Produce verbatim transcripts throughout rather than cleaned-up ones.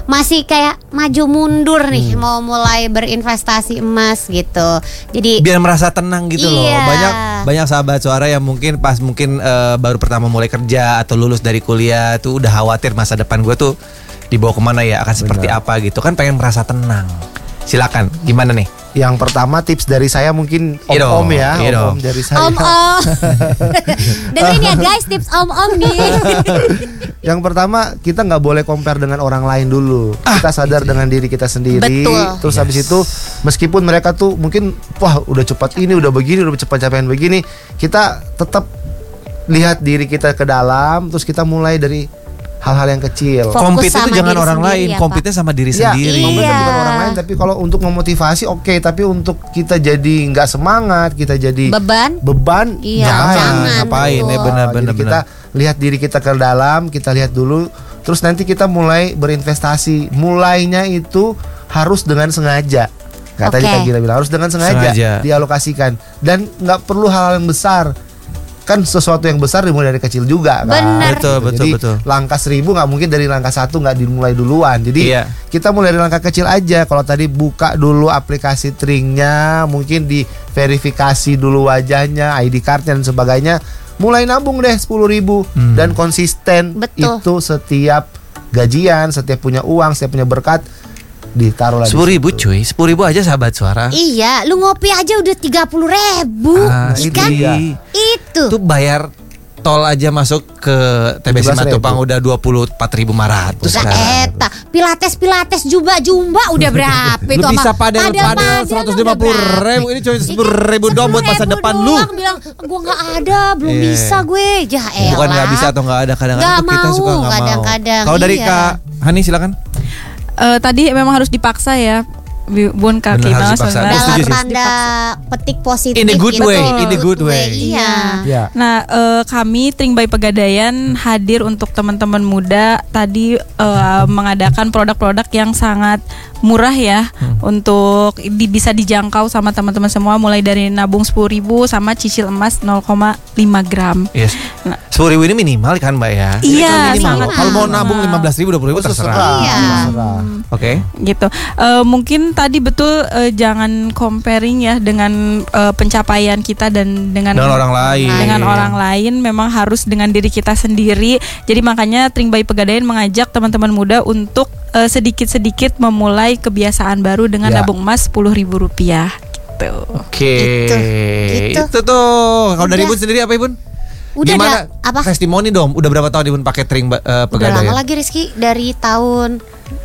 masih kayak maju mundur nih, hmm. mau mulai berinvestasi emas gitu. Jadi biar merasa tenang gitu iya. loh. Banyak banyak sahabat suara yang mungkin pas mungkin uh, baru pertama mulai kerja atau lulus dari kuliah tuh udah khawatir masa depan gue tuh dibawa kemana ya, akan Benar. seperti apa gitu kan, pengen merasa tenang. Silakan, gimana nih? Yang pertama tips dari saya mungkin om-om ya, om-om dari saya. Om-om. Dengerin ya guys, tips om-om nih. Yang pertama, kita nggak boleh compare dengan orang lain dulu. Ah, kita sadar gitu. Dengan diri kita sendiri. Betul. Terus yes. habis itu, meskipun mereka tuh mungkin wah udah cepat ini, udah begini, udah cepat capaian begini, kita tetap lihat diri kita ke dalam. Terus kita mulai dari hal-hal yang kecil. Compete itu jangan orang lain, ya, compete sama diri ya, sendiri. Iya, bukan orang lain, tapi kalau untuk memotivasi oke, okay, tapi untuk kita jadi nggak semangat, kita jadi beban, beban, iya, ngapain? jangan, ngapain? Ya benar-benar. Kita lihat diri kita ke dalam, kita lihat dulu, terus nanti kita mulai berinvestasi. Mulainya itu harus dengan sengaja. Kata okay. tadi Kak Gila bilang harus dengan sengaja, sengaja. dialokasikan, dan nggak perlu hal-hal yang besar. Kan sesuatu yang besar dimulai dari kecil juga kan. Benar. Betul, betul, Jadi betul. langkah seribu nggak mungkin dari langkah satu nggak dimulai duluan. Jadi iya. kita mulai dari langkah kecil aja. Kalau tadi buka dulu aplikasi Tringnya, mungkin di verifikasi dulu wajahnya, I D cardnya dan sebagainya. Mulai nabung deh sepuluh ribu hmm. dan konsisten. Betul. Itu setiap gajian, setiap punya uang, setiap punya berkat, ditaruh lagi sepuluh ribu cuy, sepuluh ribu aja sahabat suara. Iya, lu ngopi aja udah tiga puluh ribu ah, kan? Iya. Itu tuh bayar tol aja masuk ke T B C Matupang udah dua puluh empat ribu lima ratus kan. Eta, pilates pilates jumba jumba udah berapa itu? Lu bisa padel padel seratus lima puluh ribu, ini cuma sepuluh ribu doang buat masa depan lu. Bilang gue nggak ada, belum yeah. bisa gue. Ya elah. Bukan nggak bisa atau nggak ada, kadang-kadang tuh kita suka nggak mau. Kadang-kadang. Kalau dari iya. Kak Hani silakan. Uh, tadi memang harus dipaksa ya, Bun Kaki Mas. Dalam tanda petik positif. In a good gitu. way, in a good way. Iya. Yeah. Nah, uh, kami Tring by Pegadaian hadir untuk teman-teman muda tadi uh, mengadakan produk-produk yang sangat murah ya, hmm. untuk di, bisa dijangkau sama teman-teman semua, mulai dari nabung sepuluh ribu sama cicil emas nol koma lima gram. Yes. Nah, sepuluh ribu ini minimal kan Mbak ya? Iya. Kalau mau nabung lima belas ribu, dua puluh ribu terserah. Iya. Oke. Okay. Gitu. Uh, mungkin tadi betul uh, jangan comparing ya dengan uh, pencapaian kita dan dengan dengan orang lain. Dengan orang lain, memang harus dengan diri kita sendiri. Jadi makanya Tring by Pegadaian mengajak teman-teman muda untuk uh, sedikit-sedikit memulai kebiasaan baru dengan ya. nabung emas sepuluh ribu rupiah gitu. Oke. Gitu. Gitu. Itu tuh. Kalau dari Ibu sendiri apa Ibu? Udah gimana ada, apa? Testimoni dong. Udah berapa tahun Ibu pakai Tring uh, Pegadaian? Udah lama lagi Rizky, dari tahun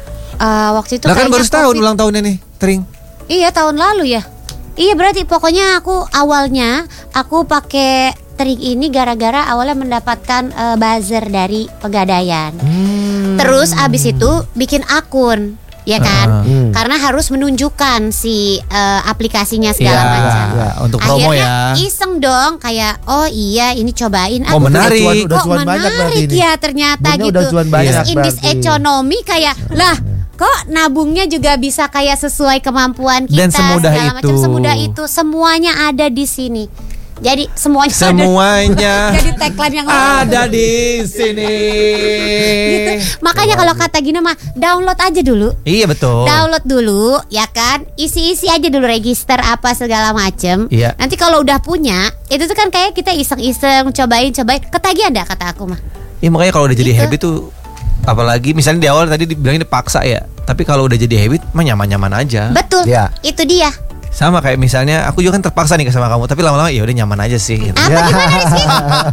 uh, waktu itu. Nah kan baru setahun ulang tahunnya nih Tring. Iya tahun lalu ya. Iya berarti pokoknya aku awalnya aku pakai Tring ini gara-gara awalnya mendapatkan uh, buzzer dari Pegadaian. Hmm. Terus abis itu bikin akun, ya kan? Uh, hmm. Karena harus menunjukkan si uh, aplikasinya segala ya, macam. Ya, untuk promo akhirnya ya. Iseng dong, kayak oh iya ini cobain. Oh menarik. Udah cuan, udah kok cuan menarik banyak berarti ini. Ya ternyata Bunnya gitu. Udah cuan banyak Terus indis ekonomi kayak lah. Kok nabungnya juga bisa kayak sesuai kemampuan kita. Dan semudah segala itu. Macam semudah itu. Semuanya ada di sini. Jadi semuanya Semuanya ada. Jadi tagline yang ada di sini. Gitu. Makanya kalau kata gini mah download aja dulu. Iya betul. Download dulu ya kan. Isi-isi aja dulu, register apa segala macem. Iya. Nanti kalau udah punya, itu tuh kan kayak kita iseng-iseng cobain-cobain. Ketagihan dah kata aku mah. Iya makanya kalau udah jadi Gitu. habit tuh, apalagi misalnya di awal tadi dibilangin dipaksa ya, tapi kalau udah jadi habit mah nyaman-nyaman aja. Betul. Ya. Itu dia. Sama kayak misalnya aku juga kan terpaksa nih sama kamu, tapi lama-lama ya udah nyaman aja sih gitu. Apa gimana Rizky?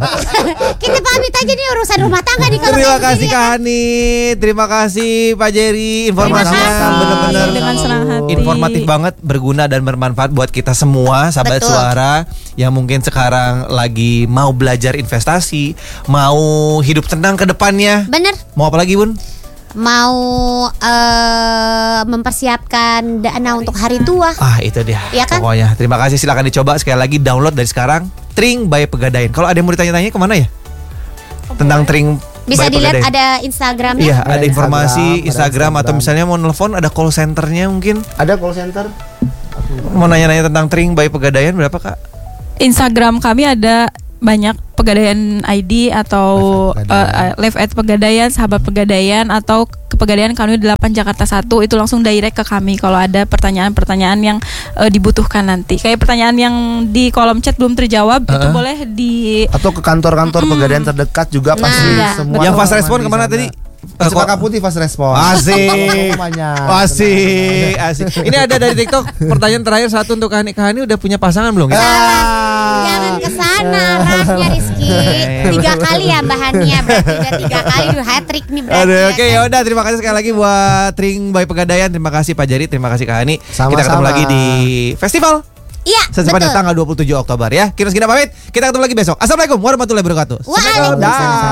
Kita pamit aja nih urusan rumah tangga nih kalau terima kayak kasih gini, Kak Hani, terima kasih Pak Jerry, informasinya benar-benar dengan senang hati. informatif banget, berguna dan bermanfaat buat kita semua sahabat Betul. suara yang mungkin sekarang lagi mau belajar investasi, mau hidup tenang ke depannya. Bener. Mau apa lagi Bun? Mau uh, mempersiapkan dana untuk hari tua. Ah itu dia. Ya kan? Pokoknya terima kasih, silakan dicoba sekali lagi, download dari sekarang Tring by Pegadaian. Kalau ada yang mau ditanya-tanya kemana ya? Tentang Tring bisa by dilihat Pegadaian. Ada Instagramnya. Iya, Ada ada informasi Instagram, Instagram, ada atau Instagram. misalnya mau nelfon ada call centernya mungkin. Ada call center. Mau nanya-nanya tentang Tring by Pegadaian berapa Kak? Instagram kami ada banyak Pegadaian I D atau Live at Pegadaian, Sahabat Pegadaian atau ke Pegadaian Kanwil delapan Jakarta satu, itu langsung direct ke kami kalau ada pertanyaan-pertanyaan yang uh, dibutuhkan nanti. Kayak pertanyaan yang di kolom chat belum terjawab uh-huh. itu boleh di atau ke kantor-kantor mm. Pegadaian terdekat juga pasti nah, semua. Yang fast respon kemana tadi? Cempaka Putih fast respon. Asik. Asik. Asik. Ini ada dari TikTok pertanyaan terakhir satu untuk Kahani. Kahani udah punya pasangan belum? Ya? Jangan kesana arahnya Rizky. Tiga kali ya Mbak Hania, berarti udah tiga kali udah hat trick nih berarti. Aduh, oke okay, ya udah, terima kasih sekali lagi buat Tring by Pegadaian. Terima kasih Pak Jari, terima kasih Kahani. Kita ketemu lagi di festival. Iya, Secepatnya tanggal dua puluh tujuh Oktober ya. Kira segini pamit. Kita ketemu lagi besok. Assalamualaikum warahmatullahi wabarakatuh. Waalaikumsalam.